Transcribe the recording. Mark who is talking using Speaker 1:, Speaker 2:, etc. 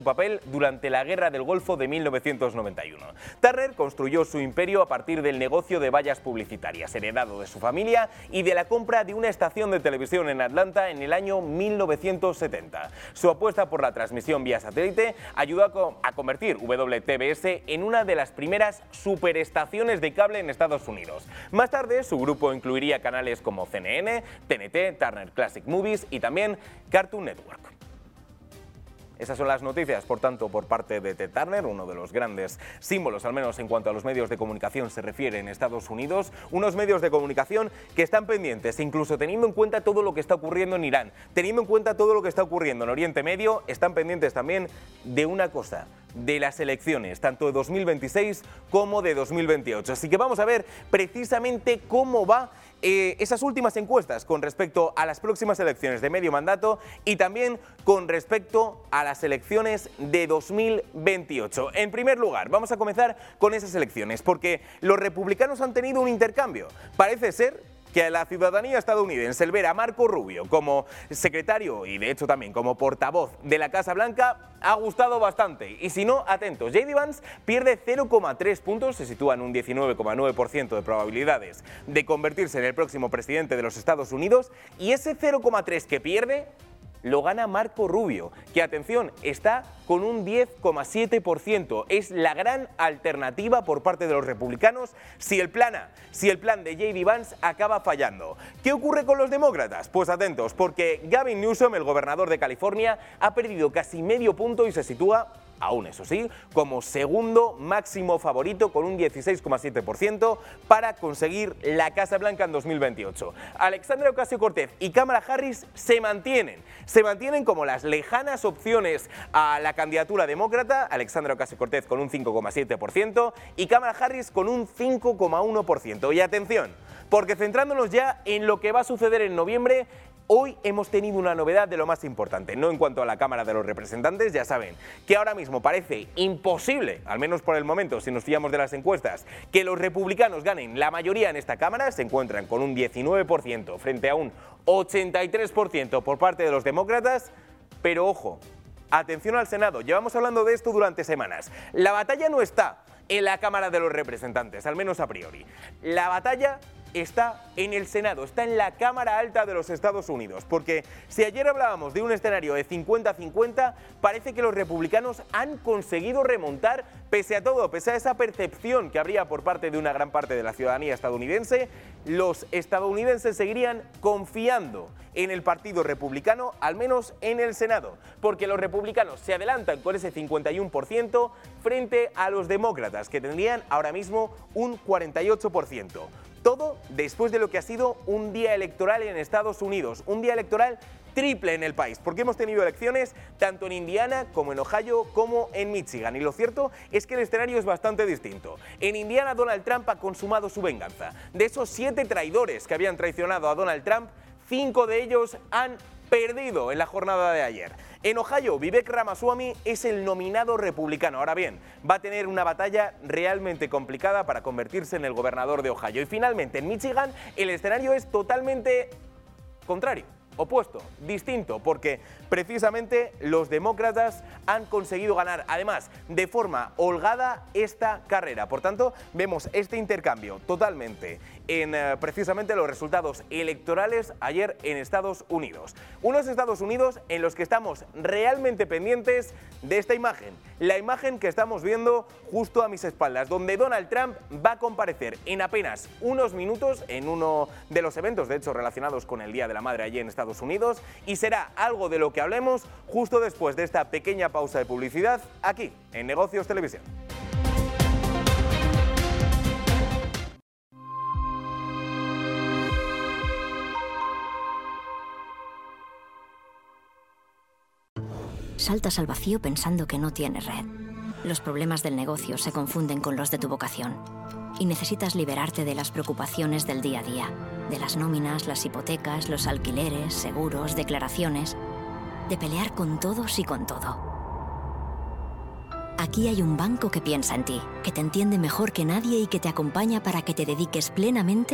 Speaker 1: su papel durante la Guerra del Golfo de 1991. Turner construyó su imperio a partir del negocio de vallas publicitarias, heredado de su familia, y de la compra de una estación de televisión en Atlanta en el año 1970. Su apuesta por la transmisión vía satélite ayudó a convertir WTBS en una de las primeras superestaciones de cable en Estados Unidos. Más tarde, su grupo incluiría canales como CNN, TNT, Turner Classic Movies y también Cartoon Network. Esas son las noticias, por tanto, por parte de Ted Turner, uno de los grandes símbolos, al menos en cuanto a los medios de comunicación se refiere en Estados Unidos, unos medios de comunicación que están pendientes, incluso teniendo en cuenta todo lo que está ocurriendo en Irán, teniendo en cuenta todo lo que está ocurriendo en Oriente Medio, están pendientes también de una cosa, de las elecciones, tanto de 2026 como de 2028. Así que vamos a ver precisamente cómo va esas últimas encuestas con respecto a las próximas elecciones de medio mandato y también con respecto a las elecciones de 2028. En primer lugar, vamos a comenzar con esas elecciones, porque los republicanos han tenido un intercambio. Parece ser que a la ciudadanía estadounidense el ver a Marco Rubio como secretario y de hecho también como portavoz de la Casa Blanca ha gustado bastante. Y si no, atentos, J.D. Vance pierde 0,3 puntos, se sitúa en un 19,9% de probabilidades de convertirse en el próximo presidente de los Estados Unidos, y ese 0,3 que pierde lo gana Marco Rubio, que, atención, está con un 10,7%. Es la gran alternativa por parte de los republicanos si el plan de J.D. Vance acaba fallando. ¿Qué ocurre con los demócratas? Pues atentos, porque Gavin Newsom, el gobernador de California, ha perdido casi medio punto y se sitúa, aún eso sí, como segundo máximo favorito con un 16,7% para conseguir la Casa Blanca en 2028. Alexandria Ocasio-Cortez y Kamala Harris se mantienen como las lejanas opciones a la candidatura demócrata. Alexandria Ocasio-Cortez con un 5,7% y Kamala Harris con un 5,1%. Y atención, porque centrándonos ya en lo que va a suceder en noviembre, hoy hemos tenido una novedad de lo más importante, no en cuanto a la Cámara de los Representantes. Ya saben que ahora mismo parece imposible, al menos por el momento, si nos fiamos de las encuestas, que los republicanos ganen la mayoría en esta Cámara. Se encuentran con un 19% frente a un 83% por parte de los demócratas, pero ojo, atención al Senado, llevamos hablando de esto durante semanas. La batalla no está en la Cámara de los Representantes, al menos a priori. La batalla está en el Senado, está en la Cámara Alta de los Estados Unidos, porque si ayer hablábamos de un escenario de 50-50, parece que los republicanos han conseguido remontar, pese a todo, pese a esa percepción que habría por parte de una gran parte de la ciudadanía estadounidense. Los estadounidenses seguirían confiando en el Partido Republicano, al menos en el Senado, porque los republicanos se adelantan con ese 51% frente a los demócratas, que tendrían ahora mismo un 48%. Todo después de lo que ha sido un día electoral en Estados Unidos, un día electoral triple en el país, porque hemos tenido elecciones tanto en Indiana como en Ohio como en Michigan, y lo cierto es que el escenario es bastante distinto. En Indiana, Donald Trump ha consumado su venganza. De esos 7 traidores que habían traicionado a Donald Trump, 5 de ellos han perdido en la jornada de ayer. En Ohio, Vivek Ramaswamy es el nominado republicano. Ahora bien, va a tener una batalla realmente complicada para convertirse en el gobernador de Ohio. Y finalmente, en Michigan, el escenario es totalmente contrario, opuesto, distinto, porque precisamente los demócratas han conseguido ganar, además, de forma holgada esta carrera. Por tanto, vemos este intercambio totalmente en precisamente los resultados electorales ayer en Estados Unidos. Unos Estados Unidos en los que estamos realmente pendientes de esta imagen, la imagen que estamos viendo justo a mis espaldas, donde Donald Trump va a comparecer en apenas unos minutos en uno de los eventos, de hecho, relacionados con el Día de la Madre allí en Estados Unidos, y será algo de lo que hablemos justo después de esta pequeña pausa de publicidad aquí en Negocios Televisión.
Speaker 2: Saltas al vacío pensando que no tienes red. Los problemas del negocio se confunden con los de tu vocación. Y necesitas liberarte de las preocupaciones del día a día. De las nóminas, las hipotecas, los alquileres, seguros, declaraciones. De pelear con todos y con todo. Aquí hay un banco que piensa en ti, que te entiende mejor que nadie y que te acompaña para que te dediques plenamente